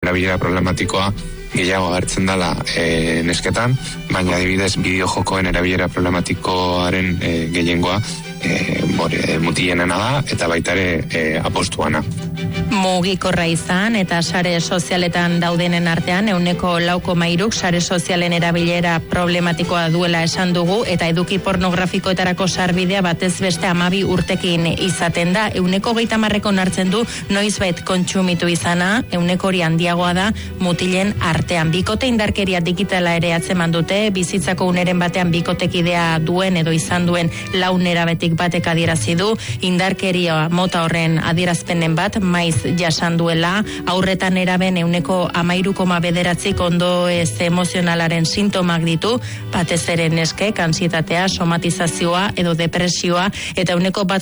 erabilera problematikoa gehiago agertzen dela nesketan, baina adibidez bideo-jokoen erabilera problematikoaren gehiengoa mutilenena da eta baita ere apostuana. Mugikorra izan eta sare sozialetan daudenen artean 4,3 sare sozialen erabilera problematikoa duela esan dugu eta eduki pornografikoetarako sarbidea batez beste 12 urtekin izaten da. 30% onartzen du noizbait kontsumitu izana, 100 hori handiagoa da mutilen artean. Bikote indarkeria digitala ere atzeman dute, bizitzako uneren batean bikotekidea duen edo izan duen 4 nerabetik batek adierazi du, indarkeria mota horren adierazpenen bat maiz jasan duela, aurretan eraben 13,9 ondoez emozionalaren sintomak ditu, batez ere neskek, ansietatea, somatizazioa edo depresioa, eta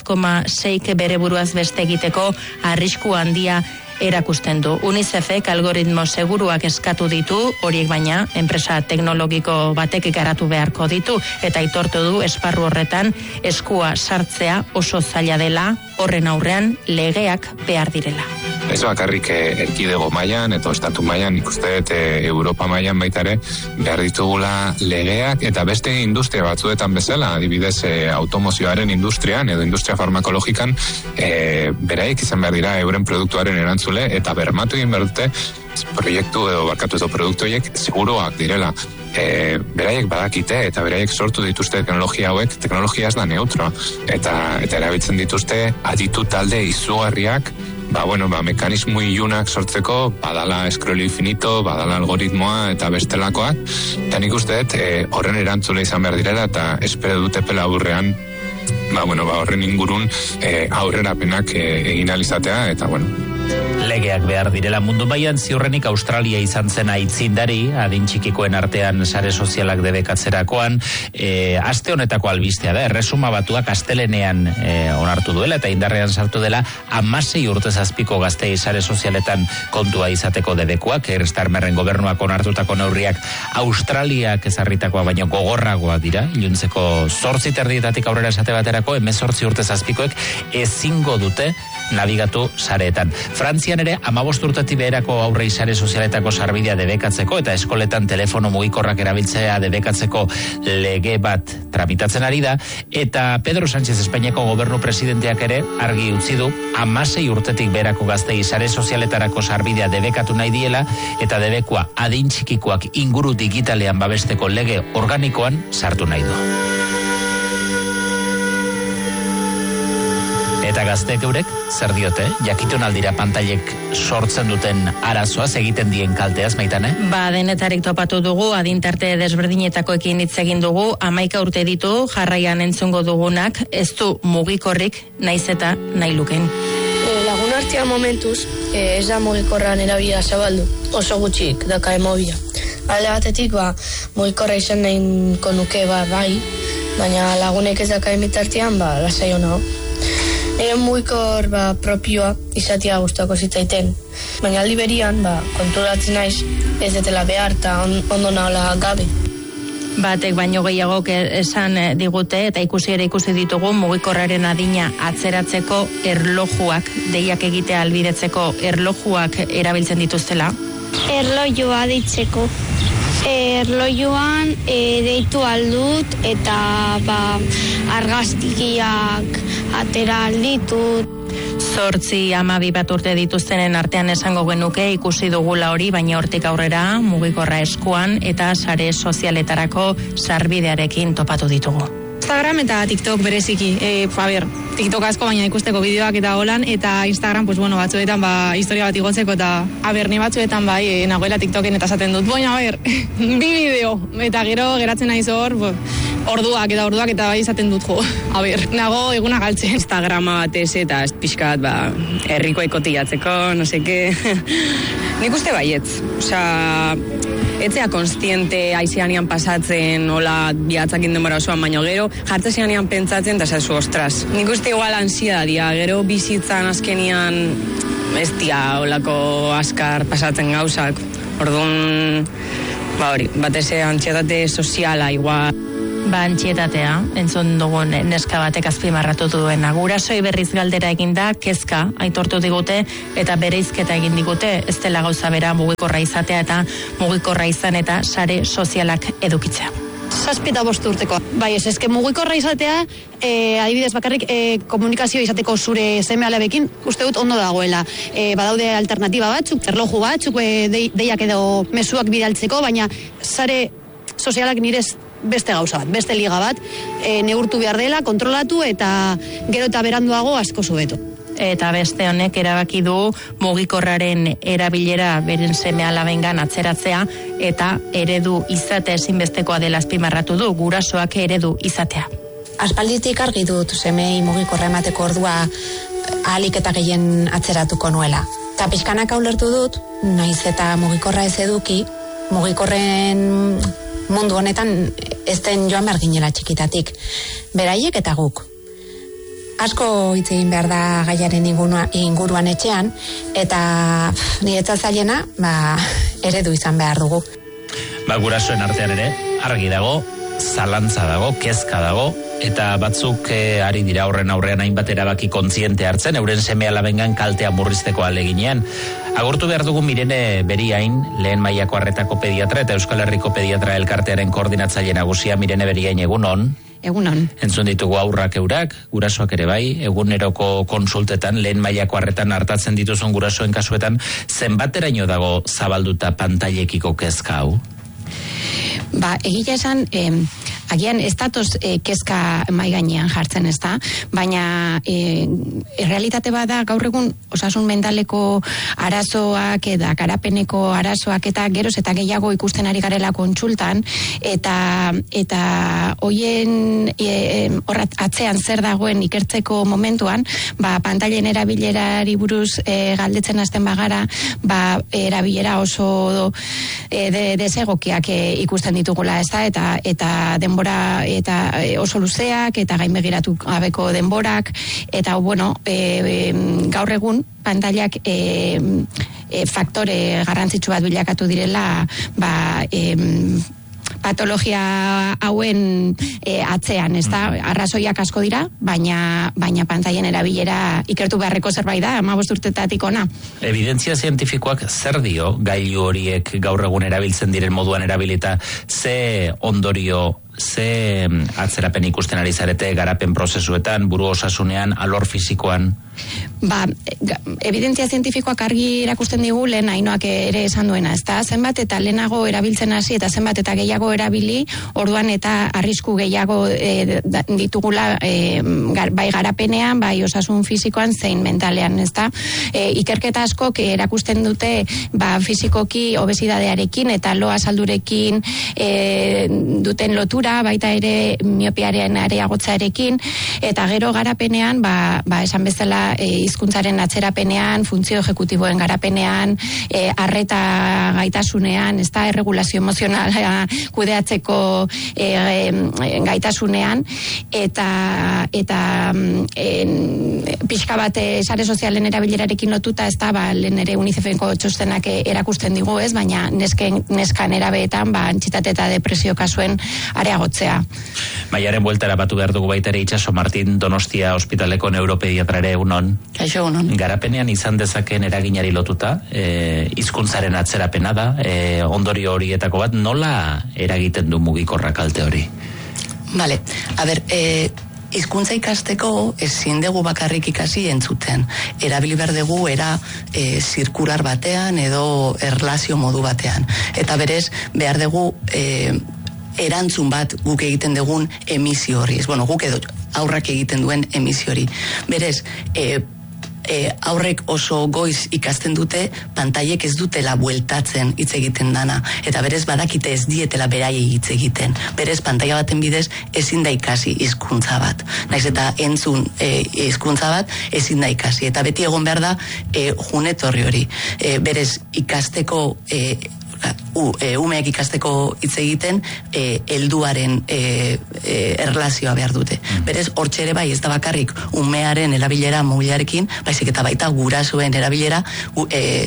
1,6 bere buruaz beste egiteko arrisku handia erakusten du. UNICEFek algoritmo seguruak eskatu ditu, horiek baina enpresa teknologiko batek garatu beharko ditu, eta aitortu du esparru horretan eskua sartzea oso zaila dela, horren aurrean legeak behar direla. Ez bakarrik erkidego mailan eta estatu mailan, ikuste Europa mailan baita ere behar ditugula legeak eta beste industria batzuetan bezala, adibidez automozioaren industrian edo industria farmakologikan beraiek izan behar dira euren produktuaren erantzule eta bermatu egin behar dute proiektu edo produktu horiek seguruak direla. Beraiek badakite eta beraiek sortu dituzte teknologia hauek, teknologia ez da neutroa eta erabiltzen dituzte aditu talde izugarriak mekanismo ilunak sortzeko, badala scroll infinito, badala algoritmoa eta bestelakoak, eta nik uste dut horren erantzule izan behar direla eta espero dute pela aurrean horren ingurun aurrerapenak egin alizatea eta Legeak behar direla mundu mailan, ziurrenik Australia izan zen aitzindari, adin txikikoen artean sare sozialak debekatzerakoan, aste honetako albistea da, Erresuma Batuak astelenean onartu duela eta indarrean sartu dela 16 urte zazpiko gaztei sare sozialetan kontua izateko debekuak, Starmerren gobernuak onartutako neurriak Australiak ezarritakoa baino gogorragoak dira, iluntzeko 8:30 aurrera esate baterako 18 urte zazpikoek ezingo dute nabigatu sareetan. Frantzian ere 15 urtetik beherako aurrei sare sozialetako sarbidea debekatzeko eta eskoletan telefono mugikorrak erabiltzea debekatzeko lege bat tramitatzen ari da, eta Pedro Sánchez Espainiako gobernu presidenteak ere argi utzi du 16 urtetik beherako gaztei sare sozialetarako sarbidea debekatu nahi diela eta debekua adin txikikoak inguru digitalean babesteko lege organikoan sartu nahi du. Eta gazteek eurek, zer diote? Jakitun aldira pantailek sortzen duten arazoaz egiten dien kalteaz, Maitane? Denetarik topatu dugu, adintarte desberdinetakoekin hitz egin dugu, 11 urte ditu, jarraian entzungo dugunak, ez du mugikorrik naiz eta nahi luken. Lagun artean momentuz, ez da mugikorran erabila zabaldu, oso gutxik daka emobila. Alde batetik, mugikorra izan nahiko nuke bai, baina lagunek ez daka emitartean, lasai honago. Nire mugikor propioa izatea gustoko zitzaiten. Baina aldi berian, konturatzen naiz ez detela behar eta ondo nahola gabe. Batek baino gehiagok esan digute eta ikusi ditugu mugikorraren adina atzeratzeko erlojuak, deiak egitea albidetzeko erlojuak erabiltzen dituztela. Erlojua deitzeko. Erlojuan deitu aldut eta argaztikiak atera alditut. 8-12 urte dituztenen artean esango genuke ikusi dugula hori, baina hortik aurrera mugikorra eskuan eta sare sozialetarako sarbidearekin topatu ditugu. Instagram eta TikTok bereziki. TikTok asko baina ikusteko bideoak eta holan, eta Instagram, batzuetan historia bat igotzeko eta ni batzuetan nagoela TikToken eta esaten dut, bi bideo, eta gero geratzen naiz hor, orduak eta izaten dut nago eguna galtzen. Instagrama batez eta pixkat herriko ekotiatzeko, no seke. Nik uste baietz, etzea konstiente aizeanian pasatzen, hola bihatzakin denbora osoan, baino gero jartzezianian pentsatzen, eta zazu, ostras. Nik uste igual ansiadia, gero bizitzan azkenian ez dia holako askar pasatzen gauzak. Orduan, batez antsietate soziala igual. Antxietatea, entzun dugun neska batek azpimarratu duena. Gurasoi berriz galdera eginda, kezka aitortu digute eta bereizketa egin digute, ez dela gauza bera mugikorra izatea eta mugikorra izan eta sare sozialak edukitzea. 7-5 urteko. Bai, eske mugikorra izatea, adibidez bakarrik komunikazio izateko zure seme-alabekin, uste dut ondo dagoela. Badaude alternatiba batzuk, erloju batzuk, deiak edo mezuak bidaltzeko, baina sare sozialak nirez beste gauza bat, beste liga bat, neurtu behar dela, kontrolatu eta gero eta beranduago asko zubeto. Eta beste honek erabaki du mugikorraren erabilera beren seme-alabengan atzeratzea eta eredu izate ezinbestekoa dela azpimarratu du, gurasoak eredu izatea. Aspalditik argi dut semei mugikorra emateko ordua ahalik eta gehien atzeratuko nuela. Eta pixkanak ulertu dut, naiz eta mugikorra ez eduki, mugikorren mundu honetan ez den joan behar ginela txikitatik. Beraiek eta guk. Asko hitz egin behar da gaiaren inguruan etxean, eta niretzat zailena, eredu izan behar dugu. Gurasoen artean ere, argi dago, zalantza dago, kezka dago, eta batzuk ari dira horren aurrean hainbat erabaki kontziente hartzen, euren seme-alabengan kaltea murrizteko aleginean. Agurtu behar dugu Mirene Beriain, lehen mailako arretako pediatra eta Euskal Herriko Pediatra Elkartearen koordinatzaile nagusia. Mirene Beriain, egunon. Egunon. Entzun ditugu aurrak eurak, gurasoak ere bai, eguneroko konsultetan, lehen mailako arretan hartatzen dituzun gurasoen kasuetan, zenbateraino dago zabalduta pantailekiko kezka hau? Egia esan, agian ez datoz kezka mai gainean jartzen, ez da, baina realitate bada gaur egun osasun mentaleko arazoak eta garapeneko arazoak eta geroz eta gehiago ikusten ari garela kontsultan, eta hoien atzean zer dagoen ikertzeko momentuan, pantailen erabilerari buruz galdetzen hasten bagara, erabilera oso desegokiak ikusten ditugula, ez da, eta denbora eta oso luzeak eta gainbegiratu gabeko denborak, eta gaur egun pantailak faktore garrantzitsu bat bilakatu direla patologia hauen atzean, ez da, arrazoiak asko dira, baina pantailen erabilera ikertu beharreko zerbait da, 15 urtetatik ona. Evidentzia zientifikoak zer dio gailu horiek gaur egun erabiltzen diren moduan erabilita, ze ondorio, ze atzerapen ikusten ari zarete garapen prozesuetan, buru osasunean, alor fisikoan? Evidentzia zientifikoak argi erakusten digu lehen Ainoak ere esan duena, ez da, zenbat eta lehenago erabiltzen hasi eta zenbat eta gehiago erabili, orduan eta arrisku gehiago ditugula bai garapenean, bai osasun fisikoan, zein mentalean, ez da. Ikerketa askok erakusten dute fisikoki obesidadearekin eta lo azaldurekin duten lotura, baita ere miopiaren areagotzarekin, eta gero garapenean, esan bezala hizkuntzaren atzerapenean, funtzio ejekutiboen garapenean, arreta gaitasunean, ez da, erregulazio emozionala kudeatzeko gaitasunean, eta pixka bat sare sozialen erabilerarekin lotuta, ez da, lehen ere UNICEFeko txostenak erakusten digu, ez, baina neskan erabeetan, antxitate eta depresio kasuen areagotzea. Maiaren bueltara batu behar dugu baita ere Itxaso Martin, Donostia Ospitaleko neuropediatrare, egunon. Kaixo, egunon. Garapenean izan dezakeen eraginari lotuta, hizkuntzaren atzerapena da, ondorio horietako bat, nola eragiten du mugikorra kalte hori? Vale, hizkuntza ikasteko ezin dugu bakarrik ikasi entzuten. Erabili behar dugu zirkular batean edo erlazio modu batean. Eta berez, behar dugu erantzun bat guk egiten dugun emisio hori. Guk edo aurrak egiten duen emisio hori. Berez, aurrek oso goiz ikasten dute, pantailek ez dutela bueltatzen hitz egiten dana, eta berez badakite ez dietela beraiei hitz egiten. Berez pantaila baten bidez ezin da ikasi hizkuntza bat. Naiz eta entzun hizkuntza bat ezin da ikasi, eta beti egon behar da junetorri hori. Berez ikasteko umeak ikasteko hitz egiten helduaren erlazioa behar dute. Berez, hortxe ere bai, ez da bakarrik umearen erabilera mobilarekin, baizik eta baita gurasoen erabilera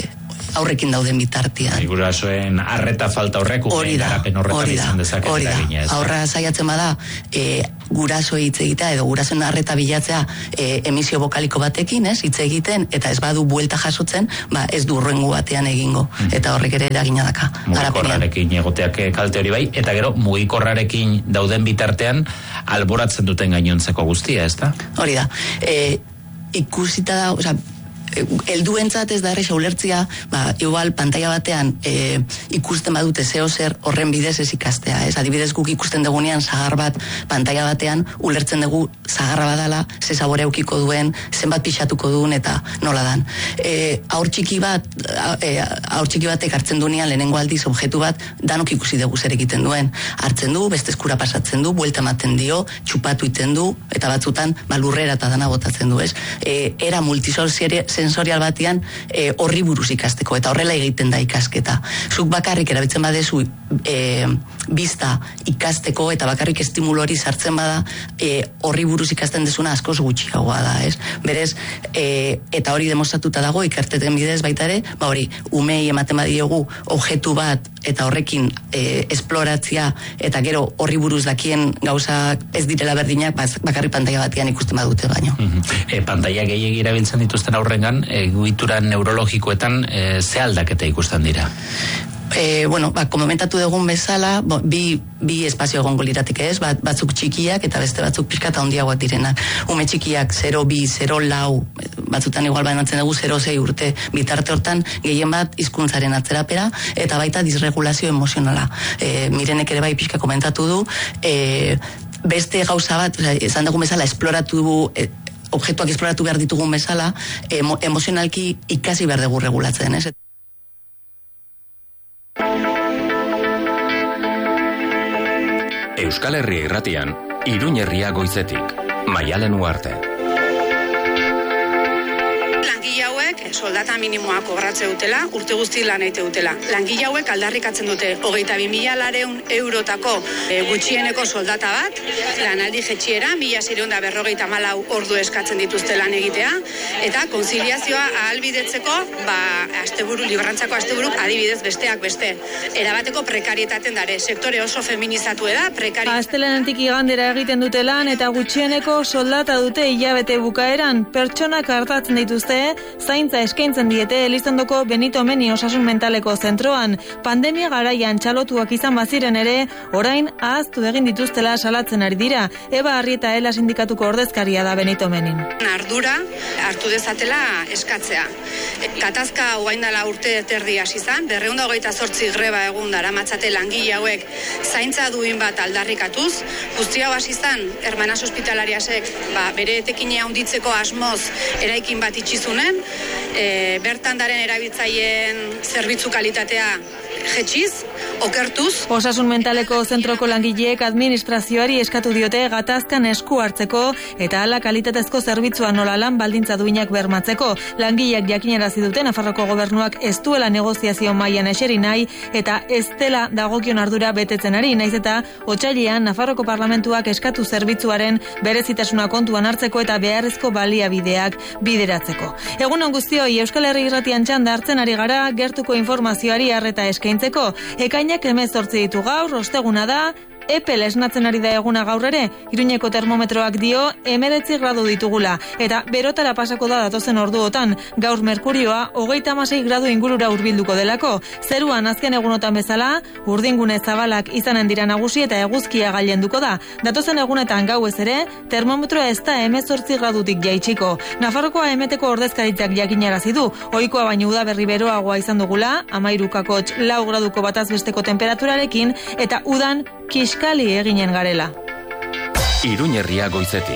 aurrekin dauden bitartean. Gurasoen arreta falta horrek garapen horretan izan dezaket eragina. Aurra saiatzen bada guraso hitz egitea edo gurasoen arreta bilatzea emisio bokaliko batekin, hitz egiten eta ez badu buelta jasotzen, ez du hurrengo batean egingo. Eta horrek ere eragina daka. Mugikorrarekin egoteak kalte hori bai, eta gero mugikorrarekin dauden bitartean alboratzen duten gainontzeko guztia, ez da? Hori da. Ikusita da, osea, helduentzat ez da erresa ulertzia, igual pantalla batean ikusten badute zeo zer horren bidez ez ikastea, ez? Adibidez guk ikusten dugunean zagar bat pantalla batean ulertzen dugu zagarra badala, ze sabore eukiko duen, zenbat pixatuko duen eta nola dan. Haur txiki batek hartzen duenean lehenengo aldiz objektu bat danok ikusi dugu zer egiten duen. Hartzen du, beste eskura pasatzen du, buelta ematen dio, txupatu iten du, eta batzutan lurrera eta dana botatzen du, ez? Era multisensorial batean horri buruz ikasteko, eta horrela egiten da ikasketa. Zuk bakarrik erabiltzen badezu bista ikasteko eta bakarrik estimulo hori sartzen bada horri buruz ikasten dezuna askoz gutxiagoa da, ez? Berez, eta hori demostratuta dago ikerketen bidez baita ere, hori, umei ematen badiogu objektu bat eta horrekin esploratzia eta gero horri buruz dakien gauzak ez direla berdinak, bakarrik pantalla batean ikusten badute baino. Pantalla gehiegi erabiltzen dituzten aurrengan, egitura neurologikoetan ze aldaketa ikusten dira? Komentatu dugun bezala, bi espazio egongo liratik ez, batzuk txikiak eta beste batzuk pixkata handiagoak direnak. Ume txikiak 0-2, 0-4, batzutan igual banatzen dugu 0-6 urte bitarte hortan, gehien bat hizkuntzaren atzerapera eta baita disregulazio emozionala. Mirenek ere bai pixka komentatu du, beste gauza bat, esan dugun bezala, objektuak esploratu behar ditugun bezala, emozionalki ikasi behar dugu regulatzen, ez? Euskal Herria irratian, Iruñ Herria goizetik, Maialen Uarte. Langile hauek soldata minimoa kobratze dutela, urte guzti lan eite dutela. Langile hauek aldarrikatzen dute 22.400 eurotako gutxieneko soldata bat, lanaldi jetxiera 1.654 ordu eskatzen dituzte lan egitea, eta konziliazioa ahalbidetzeko, librantzako asteburuk adibidez besteak beste. Erabateko prekarietaten dare, sektore oso feminizatu da, Astelenetik igandera egiten dute lan eta gutxieneko soldata dute hilabete bukaeran, pertsonak hartatzen dituzte, zaintza eskaintzen diete Elizondoko Benito Meni osasun mentaleko zentroan. Pandemia garaian txalotuak izan baziren ere, orain ahaztu egin dituztela salatzen ari dira. Eba Arrieta Ela sindikatuko ordezkaria da Benito Menin. Ardura hartu dezatela eskatzea. Gatazka ugaindala urte terdi hasi izan, 228 greba egun daramatzate langile hauek zaintza duin bat aldarrikatuz, guztia hasi izan Hermanas Hospitalariasek bere etekinea handitzeko asmoz eraikin bat itxizunen, bertan daren erabiltzaileen zerbitzu kalitatea jetxiz, okertuz. Osasun mentaleko zentroko langileek administrazioari eskatu diote gatazkan esku hartzeko eta hala kalitatezko zerbitzua nola lan baldintza duinak bermatzeko. Langileak jakinarazi dute Nafarroko gobernuak ez duela negoziazio mailan eseri nahi eta ez dela dagokion ardura betetzen ari, naiz eta otsailean Nafarroko parlamentuak eskatu zerbitzuaren berezitasuna kontuan hartzeko eta beharrezko baliabideak bideratzeko. Egunon guztioi, Euskal Herria irratian txanda hartzen ari gara gertuko informazioari arreta eskaintzeko. Ekainak 18 ditu gaur, osteguna da, epel esnatzen ari da eguna gaur ere, Iruñeko termometroak dio 19 gradu ditugula, eta berotara pasako da datozen orduotan, gaur merkurioa 36 gradu ingurura hurbilduko delako. Zeruan azken egunotan bezala, urdingune zabalak izanen dira nagusi eta eguzkia gailenduko da. Datozen egunetan gauez ere, termometroa ez da 18 gradutik jaitsiko. Nafarrokoa emeteko ordezkaritzak jakinarazi du, ohikoa baino udaberri beroagoa izan dugula, 13,4 graduko bataz besteko temperaturarekin, eta udan kiskali eginen garela. Iruñ Herria goizetik.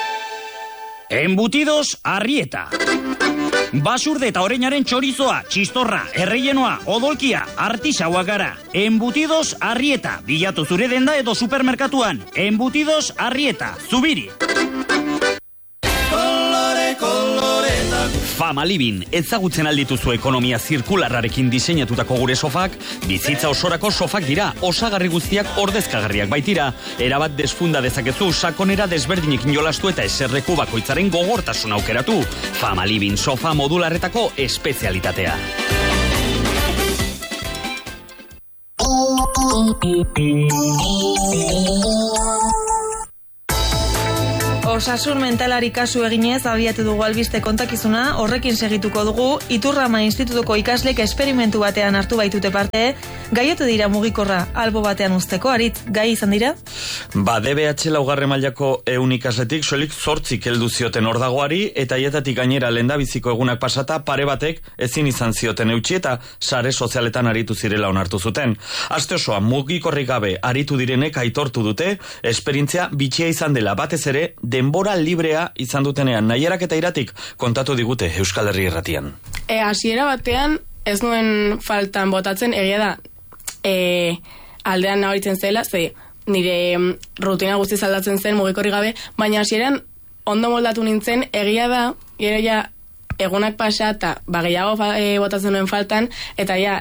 Embutidos Arrieta. Basurde eta oreinaren txorizoa, txistorra, erreienoa, odolkia, artisauak gara. Embutidos Arrieta. Bilatu zure denda edo supermerkatuan. Embutidos Arrieta. Zubiri. Fama Living, ezagutzen aldituzu ekonomia zirkularrarekin diseinatutako gure sofak, bizitza osorako sofak dira, osagarri guztiak ordezkagarriak baitira, erabat desfunda dezakezu, sakonera desberdinekin jolastu eta eserreku bakoitzaren gogortasun aukeratu. Fama Living sofa modularretako espezialitatea. Osasun mentalari kasu eginez abiatu dugu albiste kontakizuna, horrekin segituko dugu, Iturrama Institutuko ikaslek esperimentu batean hartu baitute parte, gaiotu dira mugikorra albo batean usteko, Aritz, gai izan dira? DBH laugarren mailako 100 ikasletik soilik 8 heldu zioten ordagoari, eta hietatik gainera lehendabiziko egunak pasata pare batek ezin izan zioten eutsi eta sare sozialetan aritu zirela onartu zuten. Aste osoa mugikorrik gabe aritu direnek aitortu dute, esperientzia bitxia izan dela, batez ere denbora librea izan dutenean. Naierak eta Iratik kontatu digute Euskal Herri Irratian. Hasiera batean ez nuen faltan botatzen, egia da aldean nabaritzen zela, ze nire rutina guztiz aldatzen zen mugikorri gabe, baina hasieran ondo moldatu nintzen, egia da, gero ja egunak pasa eta gehiago botatzen nuen faltan, eta ja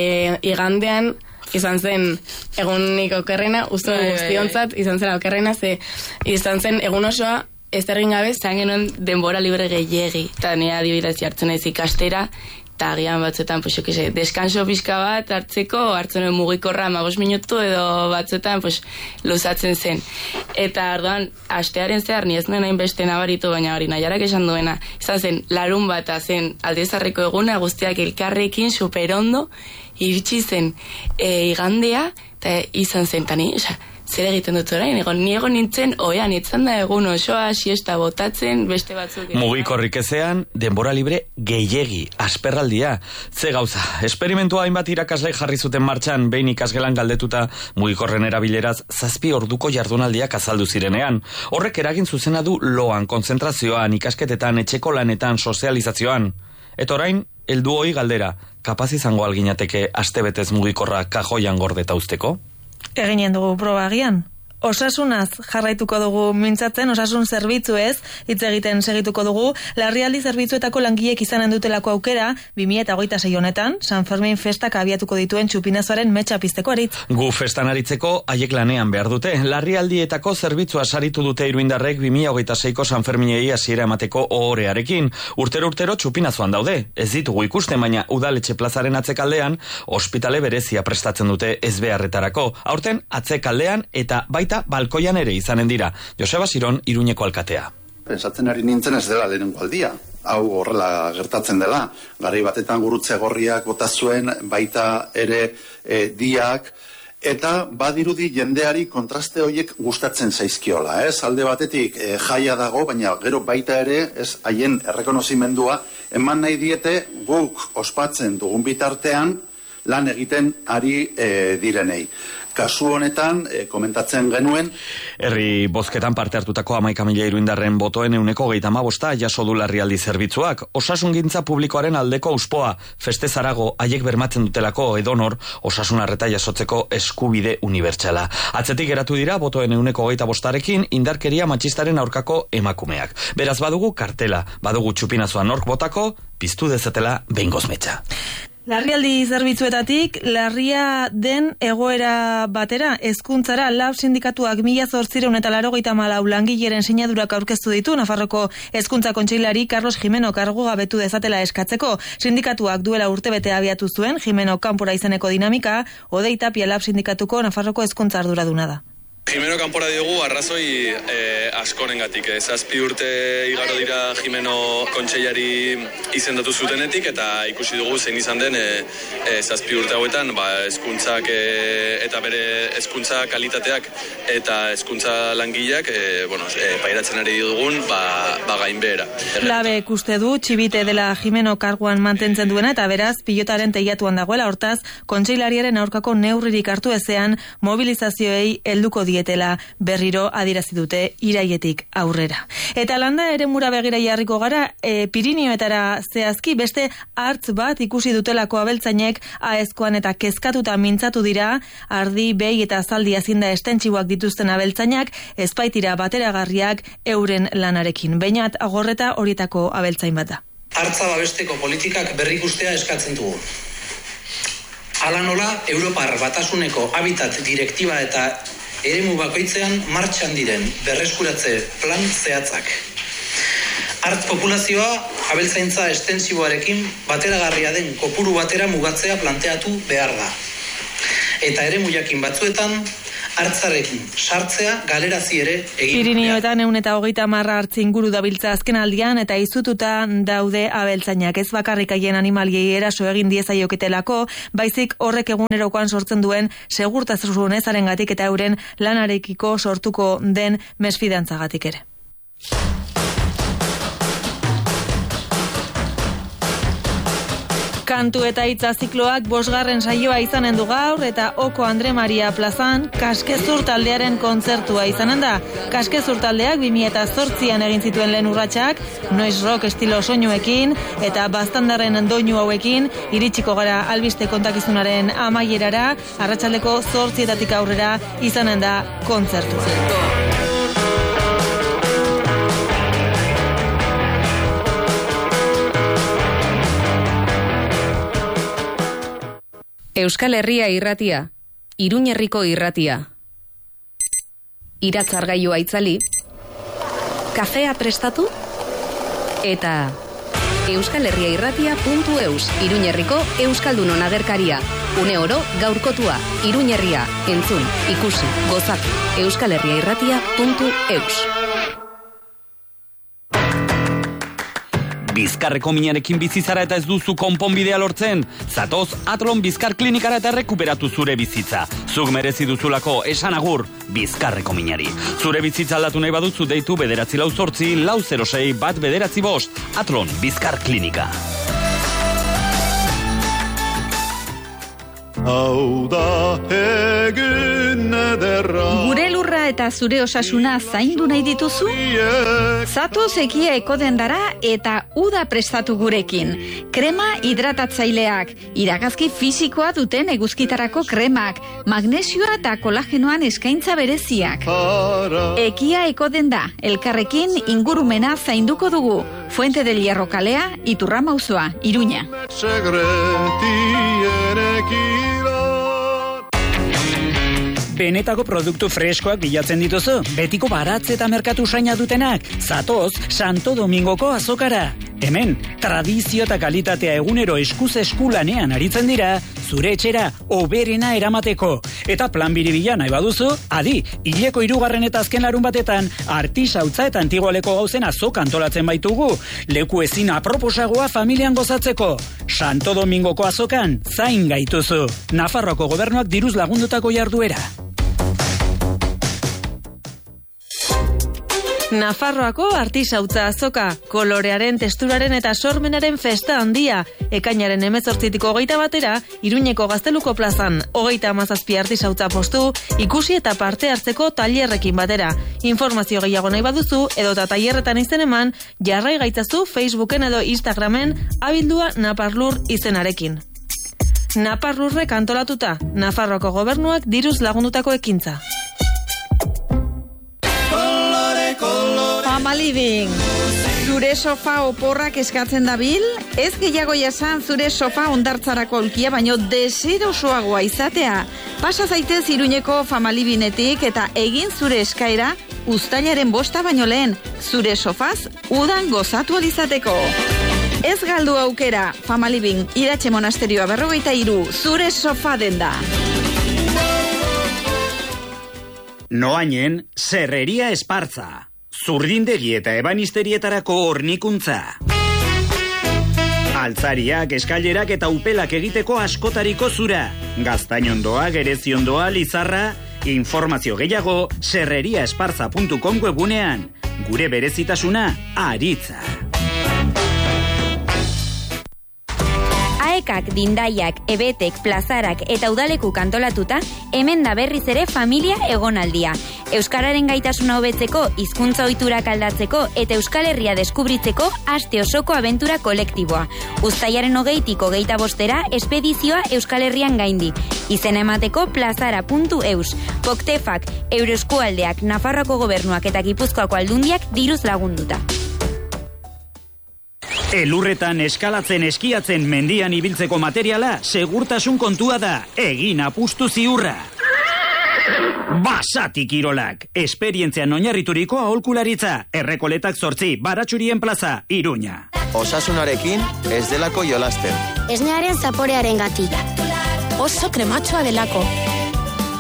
igandean izan zen egunik okerrena, uste guztiontzat izan zen okerrena, ze izan zen egun osoa ez egin gabe, zan genuen denbora libre gehiegi, eta nire adibidez jartzen ez ikastera, eta agian batzuetan, pues, deskanso pixka bat hartzen mugikorra 15 minutu edo batzuetan luzatzen zen. Eta arduan, astearen zehar ni ez nuen hainbeste nabaritu, baina hori nahiarak esan duena, izan zen larun bat zen aldezarreko eguna guztiak elkarrekin superondo, iritsi zen igandea, eta izan zen, tani, zer egiten dut orain, niego nintzen, oean, itzan da egun osoa, siesta botatzen, beste batzuk. Mugikorrik ezean, denbora libre gehiegi, asperraldia. Ze gauza, esperimentua hainbat irakaslek jarri zuten martxan, behin ikasgelan galdetuta mugikorren erabileraz 7 orduko jardunaldiak azaldu zirenean. Horrek eragin zuzena du loan, konzentrazioan, ikasketetan, etxeko lanetan, sozializazioan. Eta orain, heldu hoi galdera, kapaz izango alginateke astebetez mugikorra kajoian gordeta usteko? Eginen dugu proba agian. Osasunaz jarraituko dugu mintzatzen, osasun zerbitzuez hitz egiten segituko dugu, larrialdi zerbitzuetako langileek izanen dutelako aukera 2026 honetan, San Fermin festak abiatuko dituen txupinazoaren metxa pizteko, Aritz. Gu festan aritzeko haiek lanean behar dute. Larrialdietako zerbitzua saritu dute iruindarrek 2026ko San Ferminei hasiera emateko ohorearekin. Urtero txupinazoan daude. Ez ditugu ikusten, baina udaletxe plazaren atzekaldean ospitale berezia prestatzen dute ezbeharretarako. Aurten atzekaldean eta baita balkoian ere izanen dira. Joseba Siron, Iruñeko alkatea. Pensatzen ari nintzen ez dela lehenengo aldia. Hau horrela gertatzen dela. Garai batetan gurutze gorriak bota zuen, baita ere diak, eta badirudi jendeari kontraste horiek gustatzen zaizkiola. Alde batetik jaia dago, baina gero baita ere haien errekonozimendua eman nahi diete guk ospatzen dugun bitartean lan egiten ari direnei. Kasu honetan, komentatzen genuen, herri bozketan parte hartutako 11.000 iruindarren botoen 35% jaso du larrialdi zerbitzuak. Osasungintza publikoaren aldeko auspoa, festezarago haiek bermatzen dutelako edonor osasun arreta jasotzeko eskubide unibertsala. Atzetik geratu dira botoen 25%rekin indarkeria matxistaren aurkako emakumeak. Beraz badugu kartela, badugu txupinazoa nork botako, piztu dezatela behingoz metxa. Larrialdi zerbitzuetatik, larria den egoera batera, hezkuntzara LAB sindikatuak 1884 langileren sinadurak aurkeztu ditu Nafarroko Hezkuntza Kontseilari Carlos Jimeno kargu gabetu dezatela eskatzeko. Sindikatuak duela urtebete abiatu zuen, Jimeno kanpora izeneko dinamika, Odei Tapia LAB sindikatuko Nafarroko hezkuntza arduraduna da. Jimeno kanpora diogu arrazoi askorengatik. 7 urte igaro dira Jimeno kontseilari izendatu zutenetik eta ikusi dugu zein izan den 7 urte hauetan hezkuntzak eta bere hezkuntza kalitateak eta hezkuntza langileak pairatzen ari dugun gainbehera. Labek uste du txibite dela Jimeno karguan mantentzen duena eta beraz pilotaren teilatuan dagoela, hortaz kontseilariaren aurkako neurririk hartu ezean mobilizazioei helduko dietela berriro adierazi dute iraietik aurrera. Eta landa eremura begira jarriko gara, Pirinioetara zehazki beste hartz bat ikusi dutelako abeltzainek aezkoan eta kezkatuta mintzatu dira, ardi, behi eta zaldi azinda estentxiboak dituzten abeltzainak ezpaitira bateragarriak euren lanarekin. Beinat agorreta horietako abeltzain bat da. Hartza babesteko politikak berrikustea eskatzen dugu. Hala nola, Europar Batasuneko Habitat Direktiba eta eremu bakoitzean martxan diren berreskuratze plan zehatzak. Hartz populazioa abeltzaintza estensiboarekin bateragarria den kopuru batera mugatzea planteatu behar da. eta eremu jakin batzuetan hartzarekin sartzea galerazi ere egin. Pirinioetan 130 hartz inguru dabiltza azken aldian eta izututa daude abeltzainak. Ez bakarrik haien animaliei eraso egin diezaioketelako, baizik horrek egunerokoan sortzen duen segurtasun ezarengatik eta euren lanarekiko sortuko den mesfidantzagatik ere. Kantu eta hitza zikloak 5. saioa izanen du gaur eta Oko Andre Maria plazan Kaskezur taldearen kontzertua izanen da. Kaskezur taldeak 2008an egin zituen lehen urratsak, noise rock estilo soinuekin eta baztandarren doinu hauekin iritsiko gara albiste kontakizunaren amaierara, arratsaldeko 8:00 aurrera izanen da kontzertua. Euskal Herria irratia, Iruñerriko irratia. Iratzargailua itzali, kafea prestatu, eta euskalherriairratia.eus, Iruñerriko Euskaldunon agerkaria. Une oro gaurkotua, Iruñerria, entzun, ikusi, gozatu, euskalherriairratia.eus. Bizkarreko minarekin bizizara eta ez duzu konponbidea lortzen? Zatoz Atlon Bizkar Klinikara eta rekuperatu zure bizitza. Zuk merezi duzulako esan agur Bizkarreko minari. Zure bizitza aldatu nahi baduzu deitu 948-406-195. Atlon Bizkar Klinika. Hau da egun ederra. Gure lurra eta zure osasuna zaindu nahi dituzu? Zatoz ekia ekodendara eta uda prestatu gurekin. Krema hidratatzaileak, iragazki fisikoa duten eguzkitarako kremak, magnesioa eta kolagenoan eskaintza bereziak. Ekia ekodenda, elkarrekin ingurumena zainduko dugu. Fuente del Hierro kalea, Iturrama auzoa, Iruña. Benetako produktu freskoak bilatzen dituzu, betiko baratze eta merkatu usaina dutenak. Zatoz, Santo Domingoko azokara. Hemen, tradizio eta kalitatea egunero eskuz eskulanean aritzen dira, zure etxera oberena eramateko. Eta plan biribila nahi baduzu, adi, hileko 3. eta azken larun batetan, artisautza eta antigualeko gauzen azoka antolatzen baitugu. Leku ezin aproposagoa familian gozatzeko. Santo Domingoko azokan, zain gaituzu. Nafarroako gobernuak diruz lagundutako jarduera. Nafarroako artisautza azoka, kolorearen, testuraren eta sormenaren festa handia. Ekainaren 18-tik 21 Iruñeko Gazteluko plazan, 37 artisautza postu, ikusi eta parte hartzeko tailerrekin batera. Informazio gehiago nahi baduzu, edota tailerretan izen eman, jarrai gaitzazu Facebooken edo Instagramen abildua Naparlur izenarekin. Naparlurrek antolatuta, Nafarroako gobernuak diruz lagundutako ekintza. Famaliving. Zure sofa oporrak eskatzen dabil? Ez gehiago jasan zure sofa ondartzarako aulkia, baino deserosoagoa izatea. Pasa zaitez Iruñeko Famalivinetik eta egin zure eskaera uztailaren 5 baino lehen. Zure sofaz udan gozatu alizateko. Ez galdu aukera, Famaliving, Iratxe Monasterioa 43, zure sofa denda. Noainen, Serreria Espartza. Zurdindegi eta ebanisterietarako hornikuntza. Altzariak, eskailerak eta upelak egiteko askotariko zura. Gaztainondoa, gereziondoa, lizarra. Informazio gehiago serreriaesparza.com webunean. Gure berezitasuna aritza. Aekak, Dindaiak, Ebetek, Plazarak eta Udaleku kantolatuta, hemen da berriz ere familia egonaldia. Euskararen gaitasuna hobetzeko, hizkuntza ohiturak aldatzeko eta Euskal Herria deskubritzeko aste osoko abentura kolektiboa. Uztailaren 20-tik 25 espedizioa Euskal Herrian gaindi. Izena emateko plazara.eus. Poktefak, Euroeskualdeak, Nafarroako gobernuak eta Gipuzkoako aldundiak diruz lagunduta. Elurretan eskalatzen eskiatzen mendian ibiltzeko materiala segurtasun kontua da, egin apustu ziurra. Basati Kirolak, esperientzian oinarrituriko aholkularitza, Errekoletak 8, Baratxurien plaza, Iruña. Osasunarekin ez delako jolasten. Esnearen zaporearen gatila. Oso krematxoa delako.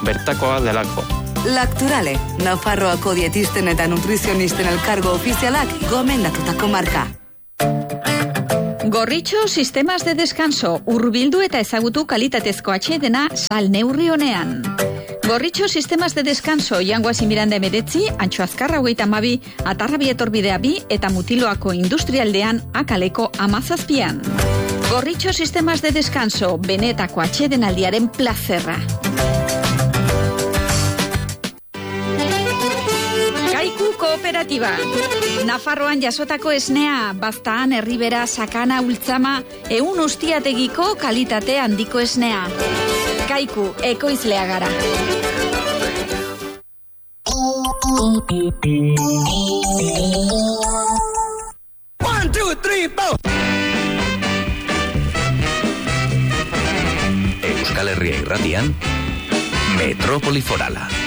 bertakoa delako. Lacturale, Nafarroako dietisten eta nutrizionisten elkargo ofizialak gomendatutako marka. Gorritxo sistemas de descanso, hurbildu eta ezagutu kalitatezko atsedena sal neurri honean. Gorritxo sistemas de descanso, Jangoazi Miranda 19, Antxo Azkarra 32, Atarrabi Etorbidea 2 eta Mutiloako Industrialdean Akaleko 17. Gorritxo sistemas de descanso, benetako atsedenaldiaren plazerra. Kaiku Kooperatiba. Nafarroan jasotako esnea, Baztaan, Herribera, Sakana, Ultzama, 100 ustiategiko kalitate handiko esnea. Kaiku, ekoizlea gara. One, two, three, four. Euskal Herria irratian, Metrópoli Forala.